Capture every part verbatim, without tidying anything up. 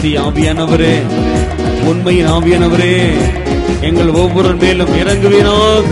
ஆவியானவரே, உண்மையின் ஆவியானவரே, எங்கள் ஒவ்வொரு மேலும் இறங்குவீராக.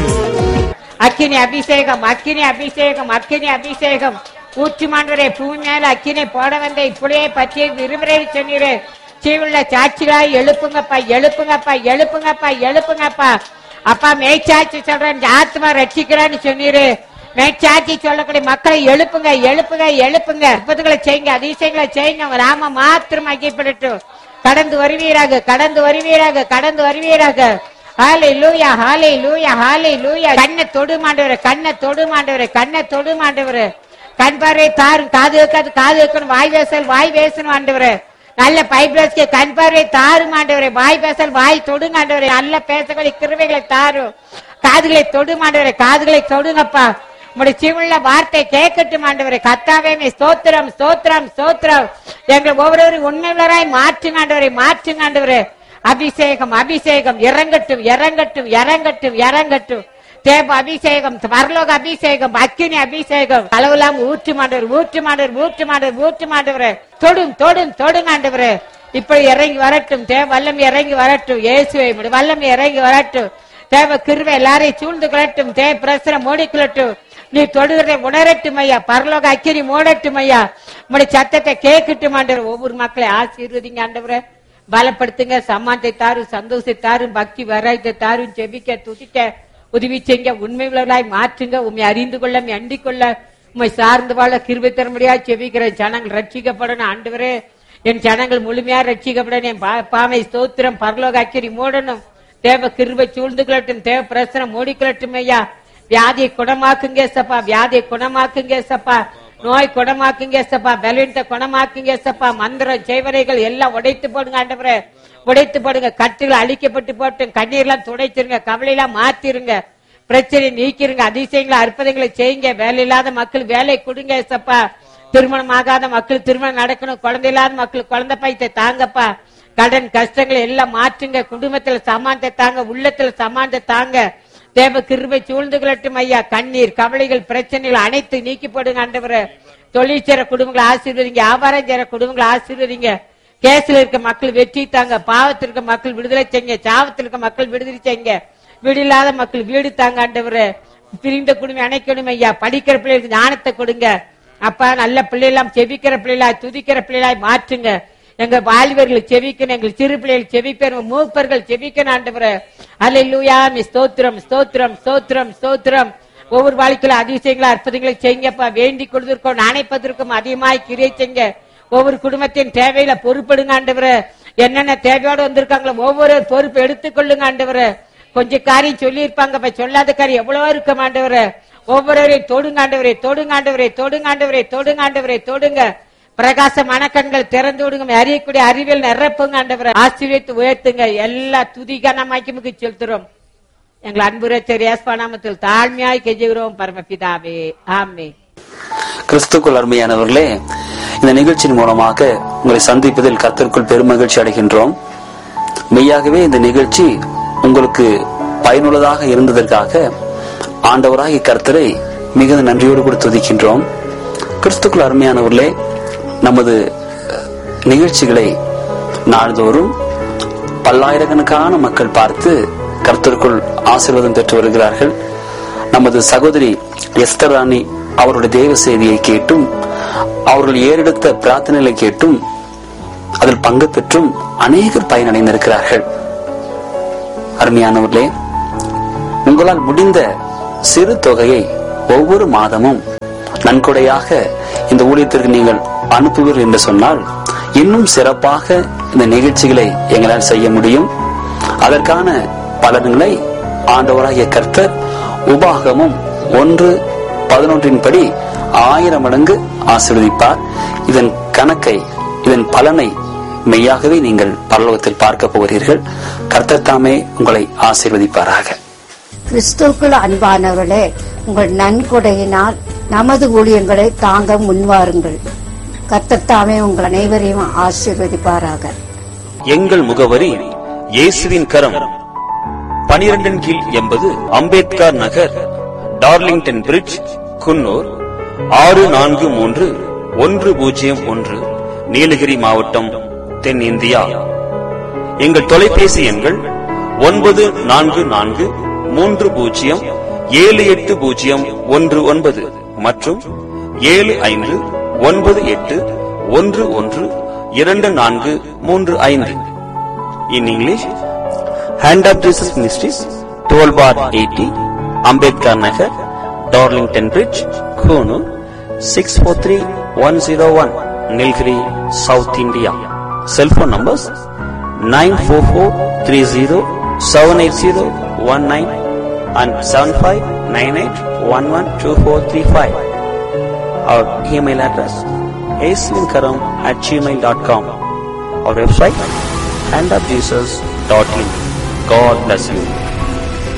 அக்கினி அபிஷேகம், அக்கினி அபிஷேகம், அக்கினி அபிஷேகம் ஊற்றுமாண்டவரே. பூமி மேல அக்கினை போட வந்த இப்படியே பற்றி விரும்புகிறே சொன்னீரே. சீவுள்ள சாட்சிகளாய் எழுப்புங்கப்பா, எழுப்புங்கப்பா, எழுப்புங்கப்பா, எழுப்புங்கப்பா. அப்பா மேய்ச்சாட்சி சொல்றேன், ஆத்மா ரட்சிக்கிறான்னு சொன்னீரு. மேய்ச்சாட்சி சொல்லக்கூடிய மக்களை எழுப்புங்க, எழுப்புங்க, எழுப்புங்க. அற்புதங்களை செய்யுங்க, அதிசயங்களை செய்யுங்க. ராம மாத்திரம் ஐக்கியப்படட்டும். கடந்து வருவீராக, கடந்து வருவீராக, கடந்து வருவீராக. ஹல்லேலூயா, ஹல்லேலூயா, ஹல்லேலூயா. கண்ணை தொடு மாண்டவரே, கண்ணை தொடு மாண்டவரே, கண்ணை தொடு மாண்டவரே. கண் பார்வை தாரும், காது வைக்காது காது வைக்கணும், வாய் பேசல் வாய் பேசணும் ஆண்டவரே. நல்ல பைப்ரஸ்க்கு கண் பார்வை தாரும் ஆண்டவரே. வாய் பேசல் வாய் தொடுங்க ஆண்டவரே. நல்ல பேசக்கூடிய கிருபைகளை தாரும். காதுகளை தொடு மாண்டவரே, காதுகளை தொடுங்கப்பா. உங்களுடைய சிவுள்ள வார்த்தை கேட்கட்டும் ஆண்டவரே. கர்த்தாவே ஸ்தோத்திரம், ஸ்தோத்திரம், ஸ்தோத்திரம். எங்கள் ஒவ்வொருவரும் உண்மையுள்ளராய் மாற்றுங்க ஆண்டவரே, மாற்றுங்க ஆண்டவரே. அபிஷேகம், அபிஷேகம் இறங்கட்டும், இறங்கட்டும், இறங்கட்டும், இறங்கட்டும். தேவ அபிஷேகம், பரலோக அபிஷேகம், அக்கினி அபிஷேகம் அளவுலாம் ஊற்று மாண்டவர், ஊற்று மாண்டவர், ஊற்று மாண்டவர், ஊற்று மாண்டவர். தொடும், தொடும், தொடுங்க ஆண்டவரே. இப்படி இறங்கி வரட்டும். தேவ வல்லம் இறங்கி வரட்டும். இயேசுவை வல்லம் இறங்கி வரட்டும். தேவ கிருபை எல்லாரையும் சூழ்ந்து கொள்ளட்டும். தேவ பிரசனம் மூடிக்கொள்ளட்டும். நீ தொடுகிறதை உணரட்டும் ஐயா. பரலோக அக்கினி மூடட்டும் ஐயா. உங்களுடைய சத்தத்தை கேட்கட்டும் ஆண்டவர். ஒவ்வொரு மக்களை ஆசீர்வதிங்க ஆண்டவரே. பலப்படுத்துங்க, சமானத்தை தாரும், சந்தோஷத்தை தாரும், பக்தி வராயத்தை தாரும். ஜெபிக்க துதிக்க உதவி செய்ய, உண்மை உள்ளவர்களாய் மாற்றுங்க. உண்மை அறிந்து கொள்ள, அண்டிக் கொள்ள, உண்மை சார்ந்து வாழ கிருபை தர முடியாது. ஜெபிக்கிற ஜனங்கள் ரட்சிக்கப்படணும் ஆண்டவரே. என் ஜனங்கள் முழுமையா ரட்சிக்கப்படணும். என் பாமை ஸ்தோத்திரம். பரலோக அக்கினி மூடணும். தேவ கிருபை சூழ்ந்து கொள்ளட்டும். தேவ பிரசனம் மூடிக்கொள்ளட்டும் ஐயா. வியாதியை குணமாக்குங்க சப்பா, வியாதியை குணமாக்குங்க சப்பா. நோய் குணமாக்குங்க சப்பா, பலவீனத்தை குணமாக்குங்க சப்பா. மந்திரம் செய்வரைகள் எல்லாம் உடைத்து போடுங்க ஆண்டவரே, உடைத்து போடுங்க. கட்டுகள் அழிக்கப்பட்டு போட்டும். கண்ணீர்லாம் துடைச்சிருங்க, கவலையெல்லாம் மாத்திருங்க, பிரச்சனை நீக்கிருங்க. அதிசயங்களை அற்புதங்களை செய்யுங்க. வேலை இல்லாத மக்கள் வேலை கொடுங்க சப்பா. திருமணம் ஆகாத மக்கள் திருமணம் நடக்கணும். குழந்தை இல்லாத மக்கள் குழந்தை பையத்தை தாங்கப்பா. கடன் கஷ்டங்களை எல்லாம் மாற்றுங்க. குடும்பத்துல சமானத்தை தாங்க, உள்ளத்துல சமானத்தை தாங்க. தேவ கிருபை சூழ்ந்து கொள்ளட்டும் ஐயா. கண்ணீர் கவலைகள் பிரச்சனைகள் அனைத்து நீக்கி போடுங்க ஆண்டவரே. தொழில் சேர குடும்பங்களை ஆசீர்வதிங்க, வியாபாரம் சேர குடும்பங்களை ஆசீர்வதிங்க. கேஸ்ல இருக்க மக்கள் வெற்றி தாங்க, பாவத்தில் இருக்க மக்கள் விடுதலை செய்யுங்க, சாவத்தில் இருக்க மக்கள் விடுதலை செய்யுங்க, வீடு இல்லாத மக்கள் வீடு தாங்க ஆண்டவரே. பிரிந்த குடும்பம் அணைக்கணும் ஐயா. படிக்கிற பிள்ளைகளுக்கு ஞானத்தை கொடுங்க அப்பா. நல்ல பிள்ளைகளாம் செபிக்கிற பிள்ளைகளாய் துதிக்கிற பிள்ளைகளாய் மாற்றுங்க. எங்க வாலிபர்கள் செவிக்கணும், எங்கள் சிறு பிள்ளைகள் செவிக்கணும், மூப்பர்கள் செவிக்கணும் ஆண்டவரே. அல்லேலூயா. ஸ்தோத்திரம், ஸ்தோத்திரம், ஸ்தோத்திரம், ஸ்தோத்திரம். ஒவ்வொரு வாழ்க்கையில அதிசயங்களை அற்புதங்களை செய்யுங்கப்பா. வேண்டி கொடுத்திருக்கோம், நினைப்பதற்கும் அதிகமாய் கிரியை செய்யுங்க. ஒவ்வொரு குடும்பத்தின் தேவையில பொறுப்படுங்க ஆண்டவரே. என்னென்ன தேவையோடு வந்திருக்காங்களோ ஒவ்வொரு பொறுப்பு எடுத்துக்கொள்ளுங்க ஆண்டவரே. கொஞ்சம் காரியம் சொல்லி இருப்பாங்க, சொல்லாத காரியம் எவ்வளவோ இருக்க ஆண்டவரே. ஒவ்வொருவரையும் தொடுங்க ஆண்டவரே, தொடுங்க ஆண்டவரே, தொடுங்க ஆண்டவரே, தொடுங்க ஆண்டவரே, தொடுங்க. பிரகாசமான கண்கள் திறந்து விடுங்க. அறியக்கூடிய அறிவியல் நிரப்புங்க ஆண்டவரை. ஆசீர்வதித்து உயர்த்துங்க. எல்லா துதிகனமாக்கி செலுத்துறோம். எங்கள் அன்பு ரட்சகர் இயேசு நாமத்தில் தாழ்மையாய் கெஞ்சுகிறோம் பரமபிதாவே, ஆமென். கிறிஸ்துக்குள் அருமையானவர்களே, இந்த நிகழ்ச்சியின் மூலமாக உங்களை சந்திப்பதில் கர்த்தருக்குள் பெருமகிழ்ச்சி அடைகின்றோம். மெய்யாகவே இந்த நிகழ்ச்சி உங்களுக்கு பயனுள்ளதாக இருந்ததற்காக ஆண்டவராகிய கர்த்தரை மிகுந்த நன்றியோடு கூட துதிக்கின்றோம். கிறிஸ்துக்குள் அருமையானவர்களே, நமது நிகழ்ச்சிகளை நாள்தோறும் பல்லாயிரக்கணக்கான மக்கள் பார்த்து கர்த்தருக்குள் ஆசீர்வாதம் பெற்று வருகிறார்கள். நமது சகோதரி எஸ்தர் ராணி அவருடைய தேவ செய்தியை கேட்டும், அவர்கள் ஏறெடுத்த பிரார்த்தனைகளை கேட்டும், அதில் பங்கு பெற்றும் அநேகர் பயனடைந்திருக்கிறார்கள். அருமையானவர்களே, உங்களால் முடிந்த சிறு தொகையை ஒவ்வொரு மாதமும் நன்கொடையாக இந்த ஊழியத்திற்கு நீங்கள் அனுப்புவீர்கள் என்று சொன்னால் இன்னும் சிறப்பாக இந்த நிகழ்ச்சிகளை எங்களால் செய்ய முடியும். அதற்கான பலன்களை ஆண்டவராகிய கர்த்தர் உபாகமும் ஒன்று பதினொன்றின் படி ஆயிரம் மடங்கு ஆசீர்வதிப்பார். இதன் கணக்கை, இதன் பலனை மெய்யாகவே நீங்கள் பரலோகத்தில் பார்க்க போகிறீர்கள். கர்த்தர் தாமே உங்களை ஆசீர்வதிப்பாராக. கிறிஸ்துவுக்குள் அன்பானவர்களே, உங்கள் நன்கொடையினால் நமது ஊழியங்களை தாங்க முன்வாருங்கள். கர்த்தர் தாமே உங்கள் அனைவரையும் ஆசீர்வதிப்பாராக. எங்கள் முகவரி இயேசுவின் கரம், பனிரெண்டின் கீழ் எண்பது அம்பேத்கர் நகர், டார்லிங்டன் பிரிட்ஜ், குன்னூர் ஆறு நான்கு மூன்று ஒன்று பூஜ்ஜியம் ஒன்று, நீலகிரி மாவட்டம், தென்னிந்தியா. எங்கள் தொலைபேசி எண்கள் ஒன்பது நான்கு நான்கு மூன்று பூஜ்ஜியம் ஏழு எட்டு பூஜ்ஜியம் ஒன்று ஒன்பது மற்றும் ஏழு ஐந்து ஒன்பது எட்டு ஒன்று ஒன்று இரண்டு நான்கு மூன்று ஐந்து. In English, Hand of Jesus Ministries, twelve bar eighty, Ambedkar Nagar, Darlington Bridge, Konoor, six four three one zero one, Nilgiri, South India. Cell phone numbers nine four four three zero seven eight zero one nine and seven five nine eight one one two four three five. Our email address aislinkaram at gmail dot com. Our website hand of jesus dot in. God bless you.